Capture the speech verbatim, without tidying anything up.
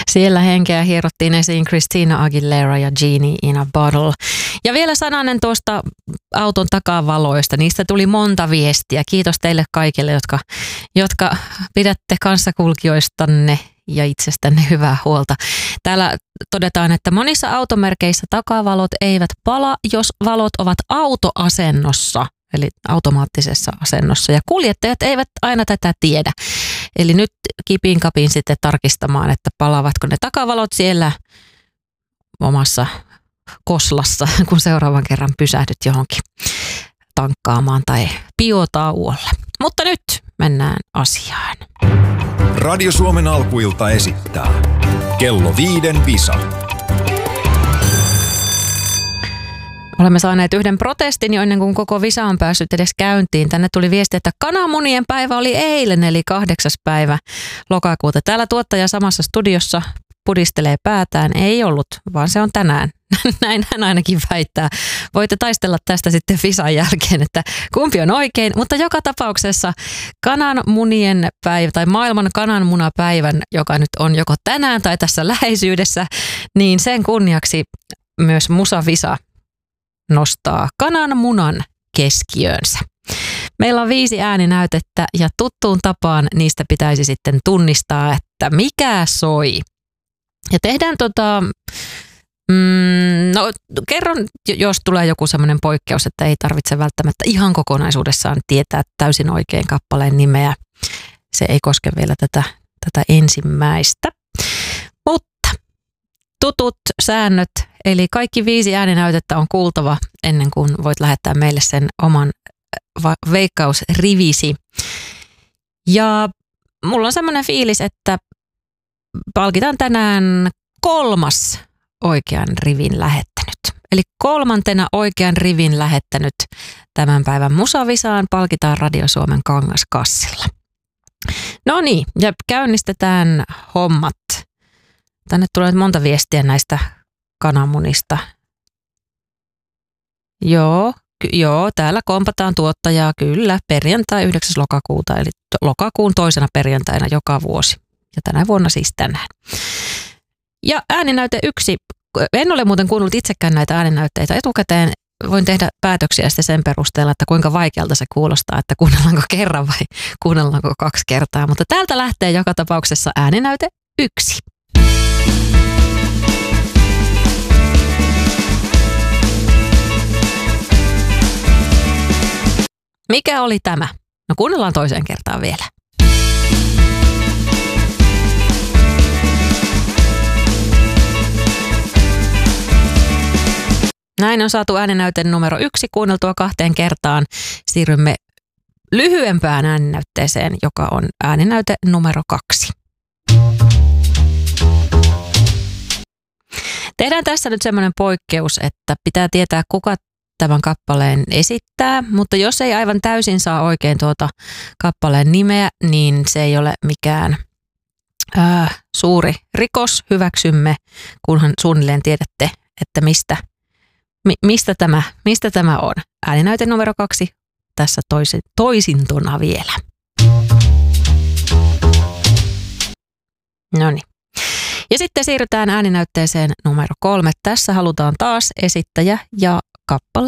Siellä henkeä hierottiin esiin Christina Aguilera ja Genie in a Bottle. Ja vielä sananen tuosta auton takavaloista. Niistä tuli monta viestiä. Kiitos teille kaikille, jotka, jotka pidätte kanssakulkijoistanne ja itsestänne hyvää huolta. Täällä todetaan, että monissa automerkeissä takavalot eivät pala, jos valot ovat autoasennossa, eli automaattisessa asennossa. Ja kuljettajat eivät aina tätä tiedä. Eli nyt kipin kapin sitten tarkistamaan, että palaavatko ne takavalot siellä omassa koslassa, kun seuraavan kerran pysähdyt johonkin tankkaamaan tai biotauolle. Mutta nyt mennään asiaan. Radio Suomen alkuilta esittää Kello viiden Visa. Olemme saaneet yhden protestin jo ennen kuin koko Visa on päässyt edes käyntiin. Tänne tuli viesti, että kananmunien päivä oli eilen, eli kahdeksas päivä lokakuuta. Täällä tuottaja samassa studiossa pudistelee päätään. Ei ollut, vaan se on tänään. Näin hän ainakin väittää. Voitte taistella tästä sitten Visan jälkeen, että kumpi on oikein. Mutta joka tapauksessa kananmunien päivä tai maailman kananmunapäivän, joka nyt on joko tänään tai tässä läheisyydessä, niin sen kunniaksi myös Musa Visa nostaa kananmunan keskiöönsä. Meillä on viisi ääninäytettä ja tuttuun tapaan niistä pitäisi sitten tunnistaa, että mikä soi. Ja tehdään tota, mm, no kerron, jos tulee joku semmoinen poikkeus, että ei tarvitse välttämättä ihan kokonaisuudessaan tietää täysin oikein kappaleen nimeä. Se ei koske vielä tätä, tätä ensimmäistä. Mutta tutut säännöt, eli kaikki viisi ääninäytettä on kuultava ennen kuin voit lähettää meille sen oman veikkausrivisi. Ja mulla on semmoinen fiilis, että palkitaan tänään kolmas oikean rivin lähettänyt. Eli kolmantena oikean rivin lähettänyt tämän päivän Musavisaan palkitaan Radio Suomen Kangaskassilla. No niin, ja käynnistetään hommat. Tänne tulee monta viestiä näistä kananmunista. Joo, ky- joo, täällä kompataan tuottajaa kyllä perjantai yhdeksäs lokakuuta, eli to- lokakuun toisena perjantaina joka vuosi. Ja tänä vuonna siis tänään. Ja ääninäyte yksi. En ole muuten kuunnellut itsekään näitä ääninäytteitä etukäteen. Voin tehdä päätöksiä sitten sen perusteella, että kuinka vaikealta se kuulostaa, että kuunnellaanko kerran vai kuunnellaanko kaksi kertaa. Mutta täältä lähtee joka tapauksessa ääninäyte yksi. Mikä oli tämä? No kuunnellaan toiseen kertaan vielä. Näin on saatu ääninäyte numero yksi kuunneltua kahteen kertaan. Siirrymme lyhyempään ääninäytteeseen, joka on ääninäyte numero kaksi. Tehdään tässä nyt semmoinen poikkeus, että pitää tietää, kuka tämän kappaleen esittää, mutta jos ei aivan täysin saa oikein tuota kappaleen nimeä, niin se ei ole mikään ää, suuri rikos. Hyväksymme, kunhan suunnilleen tiedätte, että mistä, mi, mistä, tämä, mistä tämä on. Ääninäyte numero kaksi tässä toisin, toisintona vielä. No niin. Ja sitten siirrytään ääninäytteeseen numero kolme. Tässä halutaan taas esittäjä ja kappaleen